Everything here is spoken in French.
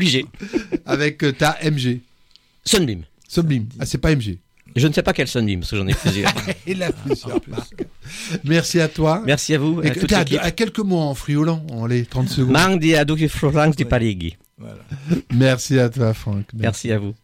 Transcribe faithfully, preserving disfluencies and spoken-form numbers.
Pigé. Avec euh, ta M G. Sunbeam. Sunbeam. Ah, c'est pas M G. Je ne sais pas quel Sunbeam, parce que j'en ai plusieurs. Il a plusieurs marques. Merci à toi. Merci à vous. Et à toute t'as- l'équipe. à quelques mots en friolant, en les trente secondes. Mang di Aduki Florence di Parigi. Merci à toi, Franck. Merci à vous.